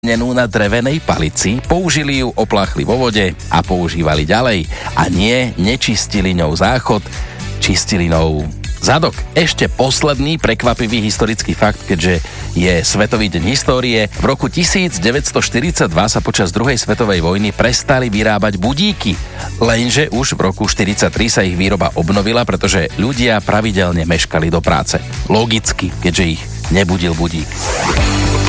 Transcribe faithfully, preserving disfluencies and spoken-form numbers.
na drevenej palici, použili ju, opláchli vo vode a používali ďalej. A nie, nečistili ňou záchod, čistili ňou zadok. Ešte posledný prekvapivý historický fakt, keďže je Svetový deň histórie. V roku devätnásťstoštyridsaťdva sa počas druhej svetovej vojny prestali vyrábať budíky. Lenže už v roku štyridsaťtri sa ich výroba obnovila, pretože ľudia pravidelne meškali do práce. Logicky, keďže ich nebudil budík.